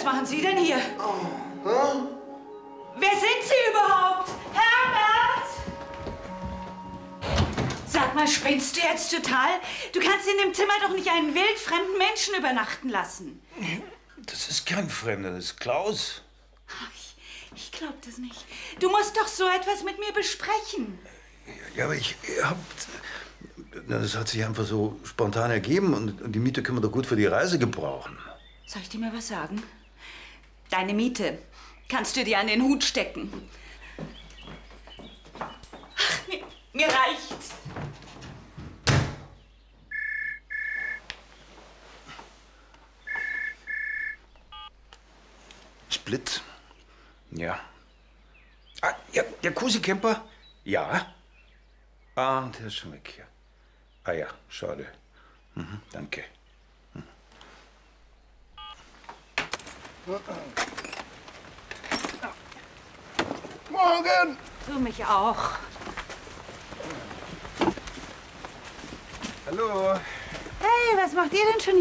Was machen Sie denn hier? Oh. Hm? Wer sind Sie überhaupt? Herbert! Sag mal, spinnst du jetzt total? Du kannst in dem Zimmer doch nicht einen wildfremden Menschen übernachten lassen. Das ist kein Fremder, das ist Klaus. Ich glaub das nicht. Du musst doch so etwas mit mir besprechen. Ja, aber ich hab... Das hat sich einfach so spontan ergeben und die Miete können wir doch gut für die Reise gebrauchen. Soll ich dir mal was sagen? Deine Miete kannst du dir an den Hut stecken. Ach, mir reicht's. Split? Ja. Ah, ja, der Kusi-Camper? Ja. Ah, der ist schon weg hier. Ah ja, schade. Mhm, danke. Morgen! Du mich auch. Hallo. Hey, was macht ihr denn schon hier?